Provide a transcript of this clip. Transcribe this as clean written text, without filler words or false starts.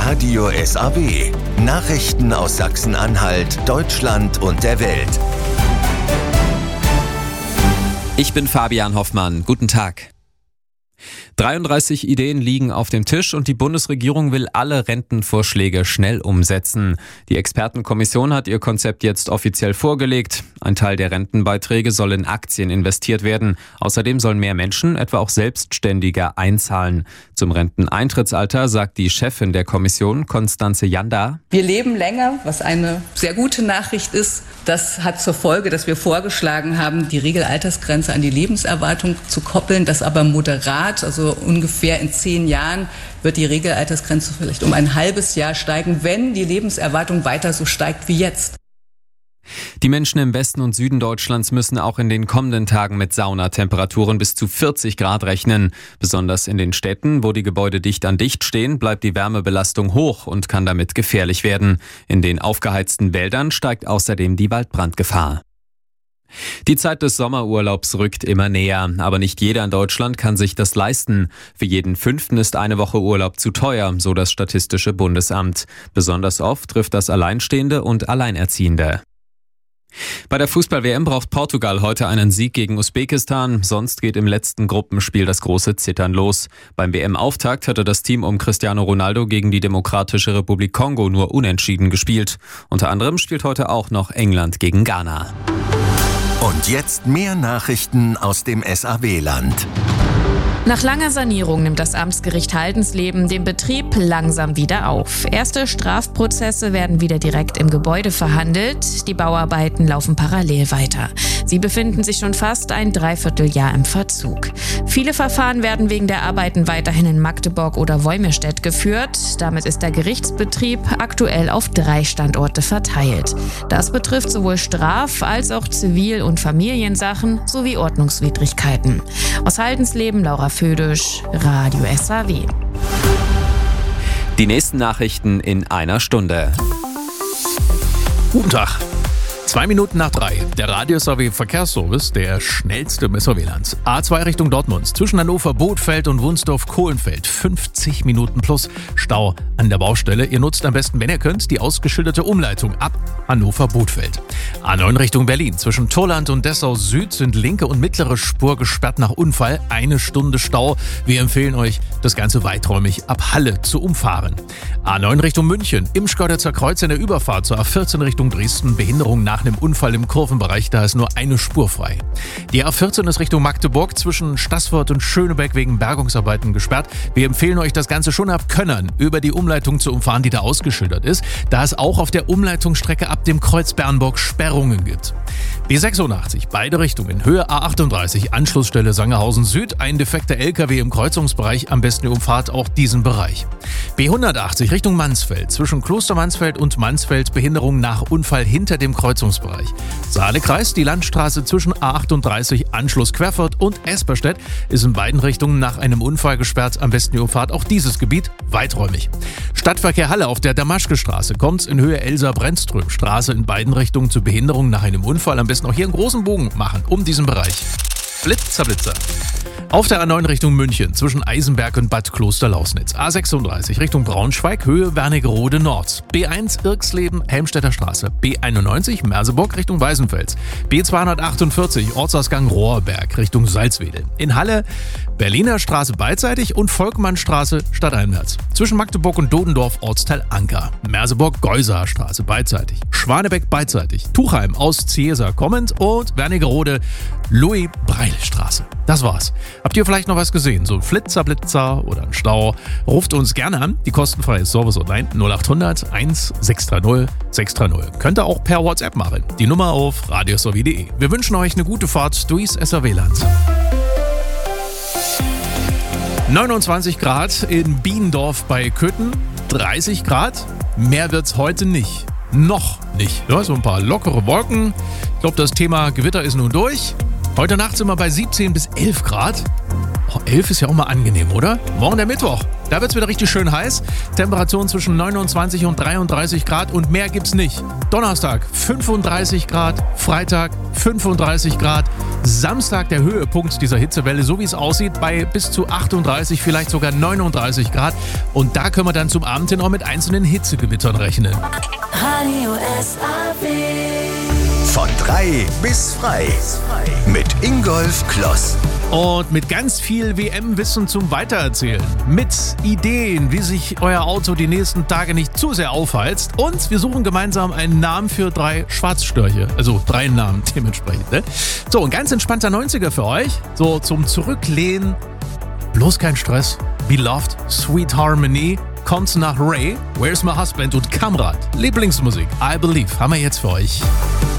Radio SAW. Nachrichten aus Sachsen-Anhalt, Deutschland und der Welt. Ich bin Fabian Hoffmann. Guten Tag. 33 Ideen liegen auf dem Tisch und die Bundesregierung will alle Rentenvorschläge schnell umsetzen. Die Expertenkommission hat ihr Konzept jetzt offiziell vorgelegt. Ein Teil der Rentenbeiträge soll in Aktien investiert werden. Außerdem sollen mehr Menschen, etwa auch Selbstständiger, einzahlen. Zum Renteneintrittsalter sagt die Chefin der Kommission, Constanze Janda: Wir leben länger, was eine sehr gute Nachricht ist. Das hat zur Folge, dass wir vorgeschlagen haben, die Regelaltersgrenze an die Lebenserwartung zu koppeln, das aber moderat, also ungefähr in 10 Jahren wird die Regelaltersgrenze vielleicht um ein halbes Jahr steigen, wenn die Lebenserwartung weiter so steigt wie jetzt. Die Menschen im Westen und Süden Deutschlands müssen auch in den kommenden Tagen mit Saunatemperaturen bis zu 40 Grad rechnen. Besonders in den Städten, wo die Gebäude dicht an dicht stehen, bleibt die Wärmebelastung hoch und kann damit gefährlich werden. In den aufgeheizten Wäldern steigt außerdem die Waldbrandgefahr. Die Zeit des Sommerurlaubs rückt immer näher, aber nicht jeder in Deutschland kann sich das leisten. Für jeden 5. ist eine Woche Urlaub zu teuer, so das Statistische Bundesamt. Besonders oft trifft das Alleinstehende und Alleinerziehende. Bei der Fußball-WM braucht Portugal heute einen Sieg gegen Usbekistan, sonst geht im letzten Gruppenspiel das große Zittern los. Beim WM-Auftakt hatte das Team um Cristiano Ronaldo gegen die Demokratische Republik Kongo nur unentschieden gespielt. Unter anderem spielt heute auch noch England gegen Ghana. Und jetzt mehr Nachrichten aus dem SAW-Land. Nach langer Sanierung nimmt das Amtsgericht Haldensleben den Betrieb langsam wieder auf. Erste Strafprozesse werden wieder direkt im Gebäude verhandelt. Die Bauarbeiten laufen parallel weiter. Sie befinden sich schon fast ein Dreivierteljahr im Verzug. Viele Verfahren werden wegen der Arbeiten weiterhin in Magdeburg oder Wolmirstedt geführt. Damit ist der Gerichtsbetrieb aktuell auf 3 Standorte verteilt. Das betrifft sowohl Straf- als auch Zivil- und Familiensachen sowie Ordnungswidrigkeiten. Aus Haldensleben, Laura Födisch, Radio SAW. Die nächsten Nachrichten in einer Stunde. Guten Tag. 2 Minuten nach 3. Der Radio SAW Verkehrsservice, der schnellste im SAW-Land. A2 Richtung Dortmund, zwischen Hannover, Bothfeld und Wunsdorf-Kohlenfeld. 50 Minuten plus Stau an der Baustelle. Ihr nutzt am besten, wenn ihr könnt, die ausgeschilderte Umleitung ab Hannover-Bothfeld. A9 Richtung Berlin, zwischen Turland und Dessau Süd sind linke und mittlere Spur gesperrt nach Unfall. 1 Stunde Stau. Wir empfehlen euch, das Ganze weiträumig ab Halle zu umfahren. A9 Richtung München, im Schkeuditzer Kreuz in der Überfahrt zur A14 Richtung Dresden. Behinderung nach einem Unfall im Kurvenbereich, da ist nur eine Spur frei. Die A14 ist Richtung Magdeburg zwischen Staßfurt und Schönebeck wegen Bergungsarbeiten gesperrt. Wir empfehlen euch, das Ganze schon ab Könnern über die Umleitung zu umfahren, die da ausgeschildert ist, da es auch auf der Umleitungsstrecke ab dem Kreuz Bernburg Sperrungen gibt. B86, beide Richtungen, Höhe A38, Anschlussstelle Sangerhausen Süd, ein defekter LKW im Kreuzungsbereich, am besten ihr umfahrt auch diesen Bereich. B180 Richtung Mansfeld, zwischen Kloster Mansfeld und Mansfeld, Behinderung nach Unfall hinter dem Kreuzungsbereich. Saale-Kreis, die Landstraße zwischen A38, Anschluss Querfurt und Esperstedt ist in beiden Richtungen nach einem Unfall gesperrt, am besten ihr umfahrt auch dieses Gebiet weiträumig. Stadtverkehr Halle auf der Damaschke-Straße kommt in Höhe Elsa-Brennström-Straße in beiden Richtungen zu Behinderung nach einem Unfall, am besten auch hier einen großen Bogen machen um diesen Bereich. Blitzer, Blitzer. Auf der A9 Richtung München, zwischen Eisenberg und Bad Klosterlausnitz. A36 Richtung Braunschweig, Höhe Wernigerode Nord. B1 Irksleben, Helmstedter Straße. B91 Merseburg Richtung Weißenfels. B248 Ortsausgang Rohrberg Richtung Salzwedel. In Halle Berliner Straße beidseitig und Volkmannstraße stadteinwärts. Zwischen Magdeburg und Dodendorf Ortsteil Anker. Merseburg Geusaer Straße beidseitig. Schwanebeck beidseitig. Tuchheim aus Ziesa kommend und Wernigerode Louis-Breil-Straße. Das war's. Habt ihr vielleicht noch was gesehen? So ein Flitzer oder ein Stau? Ruft uns gerne an. Die kostenfreie Service online 0800 1630 630. Könnt ihr auch per WhatsApp machen. Die Nummer auf radiosaw.de. Wir wünschen euch eine gute Fahrt durchs SAW-Land. 29 Grad in Biendorf bei Köthen. 30 Grad. Mehr wird's heute nicht. Noch nicht. Ja, so ein paar lockere Wolken. Ich glaube, das Thema Gewitter ist nun durch. Heute Nacht sind wir bei 17 bis 11 Grad. 11 ist ja auch mal angenehm, oder? Morgen der Mittwoch. Da wird es wieder richtig schön heiß. Temperaturen zwischen 29 und 33 Grad und mehr gibt's nicht. Donnerstag 35 Grad, Freitag 35 Grad Samstag der Höhepunkt dieser Hitzewelle, so wie es aussieht, bei bis zu 38, vielleicht sogar 39 Grad. Und da können wir dann zum Abend hin auch mit einzelnen Hitzegewittern rechnen. Radio SAW. Von 3 bis frei. Mit Ingolf Kloss. Und mit ganz viel WM-Wissen zum Weitererzählen. Mit Ideen, wie sich euer Auto die nächsten Tage nicht zu sehr aufheizt. Und wir suchen gemeinsam einen Namen für 3 Schwarzstörche. Also 3 Namen dementsprechend. Ne? So, ein ganz entspannter 90er für euch. So zum Zurücklehnen. Bloß kein Stress. Beloved, Sweet Harmony. Kommt nach Ray, Where's My Husband und Kamrat. Lieblingsmusik, I Believe, haben wir jetzt für euch.